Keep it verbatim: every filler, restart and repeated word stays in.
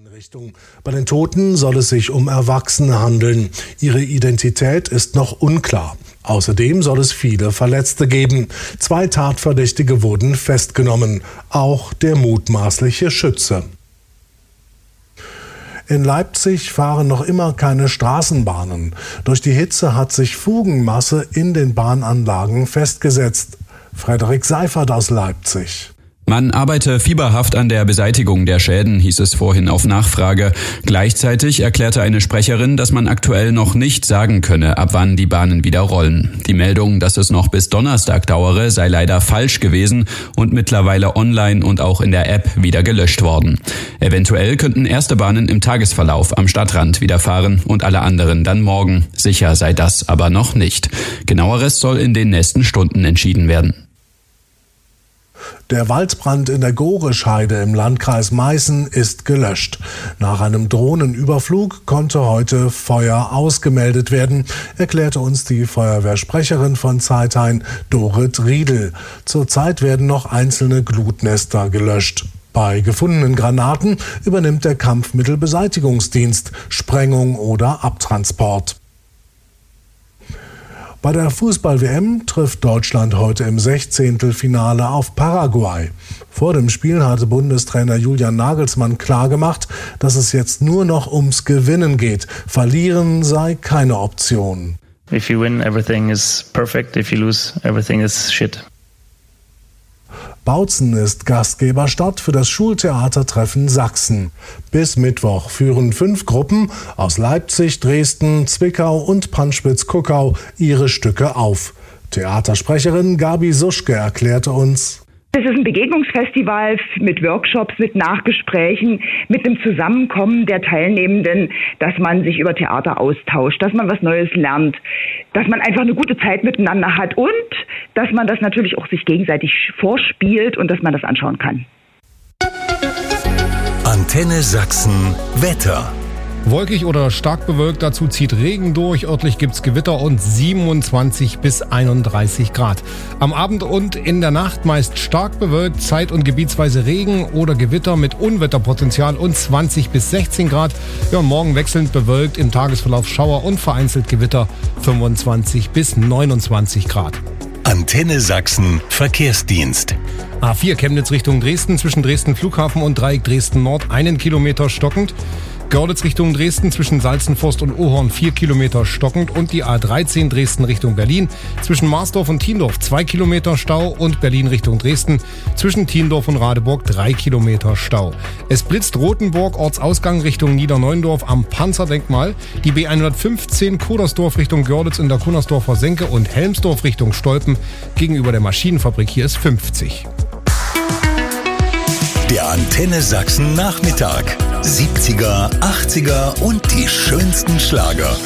Einrichtung. Bei den Toten soll es sich um Erwachsene handeln. Ihre Identität ist noch unklar. Außerdem soll es viele Verletzte geben. Zwei Tatverdächtige wurden festgenommen, auch der mutmaßliche Schütze. In Leipzig fahren noch immer keine Straßenbahnen. Durch die Hitze hat sich Fugenmasse in den Bahnanlagen festgesetzt. Frederik Seifert aus Leipzig. Man arbeite fieberhaft an der Beseitigung der Schäden, hieß es vorhin auf Nachfrage. Gleichzeitig erklärte eine Sprecherin, dass man aktuell noch nicht sagen könne, ab wann die Bahnen wieder rollen. Die Meldung, dass es noch bis Donnerstag dauere, sei leider falsch gewesen und mittlerweile online und auch in der App wieder gelöscht worden. Eventuell könnten erste Bahnen im Tagesverlauf am Stadtrand wieder fahren und alle anderen dann morgen. Sicher sei das aber noch nicht. Genaueres soll in den nächsten Stunden entschieden werden. Der Waldbrand in der Gorescheide im Landkreis Meißen ist gelöscht. Nach einem Drohnenüberflug konnte heute Feuer ausgemeldet werden, erklärte uns die Feuerwehrsprecherin von Zeithain, Dorit Riedel. Zurzeit werden noch einzelne Glutnester gelöscht. Bei gefundenen Granaten übernimmt der Kampfmittelbeseitigungsdienst Sprengung oder Abtransport. Bei der Fußball-W M trifft Deutschland heute im Sechzehntelfinale auf Paraguay. Vor dem Spiel hatte Bundestrainer Julian Nagelsmann klargemacht, dass es jetzt nur noch ums Gewinnen geht. Verlieren sei keine Option. If you win, everything is perfect. If you lose, everything is shit. Bautzen ist Gastgeberstadt für das Schultheatertreffen Sachsen. Bis Mittwoch führen fünf Gruppen aus Leipzig, Dresden, Zwickau und Panspitz-Kuckau ihre Stücke auf. Theatersprecherin Gabi Suschke erklärte uns: Es ist ein Begegnungsfestival mit Workshops, mit Nachgesprächen, mit einem Zusammenkommen der Teilnehmenden, dass man sich über Theater austauscht, dass man was Neues lernt, dass man einfach eine gute Zeit miteinander hat und dass man das natürlich auch sich gegenseitig vorspielt und dass man das anschauen kann. Antenne Sachsen Wetter. Wolkig oder stark bewölkt, dazu zieht Regen durch. Örtlich gibt's Gewitter und siebenundzwanzig bis einunddreißig Grad. Am Abend und in der Nacht meist stark bewölkt, zeit- und gebietsweise Regen oder Gewitter mit Unwetterpotenzial und zwanzig bis sechzehn Grad. Ja, morgen wechselnd bewölkt, im Tagesverlauf Schauer und vereinzelt Gewitter, fünfundzwanzig bis neunundzwanzig Grad. Antenne Sachsen Verkehrsdienst. A vier Chemnitz Richtung Dresden, zwischen Dresden Flughafen und Dreieck Dresden Nord einen Kilometer stockend. Görlitz Richtung Dresden, zwischen Salzenforst und Ohorn vier Kilometer stockend und die A dreizehn Dresden Richtung Berlin, zwischen Marsdorf und Thiendorf zwei Kilometer Stau und Berlin Richtung Dresden, zwischen Thiendorf und Radeburg drei Kilometer Stau. Es blitzt Rothenburg, Ortsausgang Richtung Niederneuendorf am Panzerdenkmal, die B hundertfünfzehn Kudersdorf Richtung Görlitz in der Kunnersdorfer Senke und Helmsdorf Richtung Stolpen gegenüber der Maschinenfabrik, hier ist fünfzig. Der Antenne Sachsen Nachmittag. siebziger, achtziger und die schönsten Schlager.